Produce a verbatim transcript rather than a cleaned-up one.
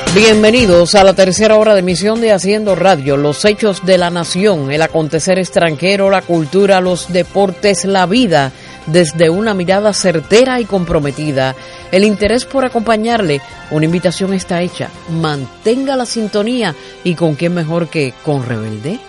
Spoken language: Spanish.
Bienvenidos a la tercera hora de emisión de Haciendo Radio, los hechos de la nación, el acontecer extranjero, la cultura, los deportes, la vida, desde una mirada certera y comprometida. El interés por acompañarle, una invitación está hecha. Mantenga la sintonía y con quién mejor que con Rebelde.